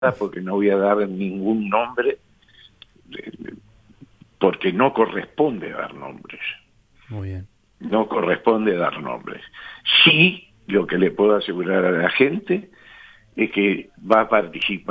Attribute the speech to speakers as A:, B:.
A: porque no voy a dar ningún nombre, porque no corresponde dar nombres.
B: Muy bien.
A: No corresponde dar nombres. Sí, lo que le puedo asegurar a la gente es que va a participar